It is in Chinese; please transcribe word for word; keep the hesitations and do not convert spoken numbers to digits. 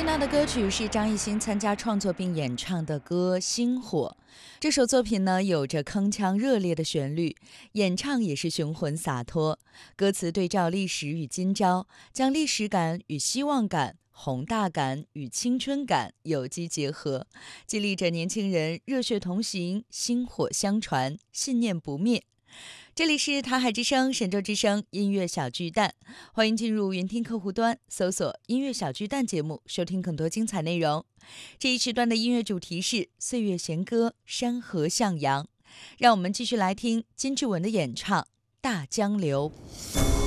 到的歌曲是张艺兴参加创作并演唱的歌《星火》。这首作品呢，有着铿锵热烈的旋律，演唱也是雄浑洒脱。歌词对照历史与今朝，将历史感与希望感、宏大感与青春感有机结合，激励着年轻人热血同行，薪火相传，信念不灭。这里是台海之声、神州之声音乐小巨蛋，欢迎进入云听客户端，搜索音乐小巨蛋节目，收听更多精彩内容。这一时段的音乐主题是岁月弦歌，山河向阳。让我们继续来听金志文的演唱《大江流》。